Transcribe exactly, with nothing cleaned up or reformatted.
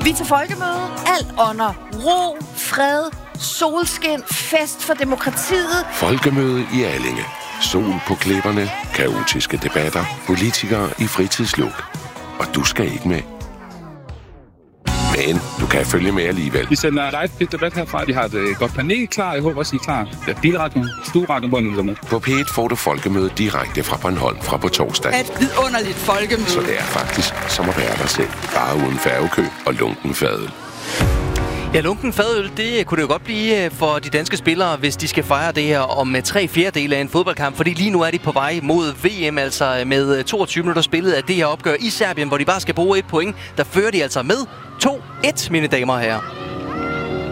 Vi til folkemøde. Alt under ro, fred, solskin, fest for demokratiet. Folkemøde i Allinge. Sol på klipperne, kaotiske debatter, politikere i fritidsluk. Og du skal ikke med. Men du kan følge med alligevel. Vi sender live debat herfra. Vi har et godt panel klar. Jeg håber også, I er klar. Det er bilradioen, stueradioen, hvor nu er med. På P et får du folkemøde direkte fra Bornholm fra på torsdag. Et vidunderligt folkemøde. Så det er faktisk som at være dig selv. Bare uden færgekø og lunken fadøl. Ja, lunken fadøl, det kunne det jo godt blive for de danske spillere, hvis de skal fejre det her om tre fjerdedele af en fodboldkamp. Fordi lige nu er de på vej mod V M, altså med toogtyve minutter spillet af det her opgør i Serbien, hvor de bare skal bruge et point. Der fører de altså med to et, mine damer og herrer.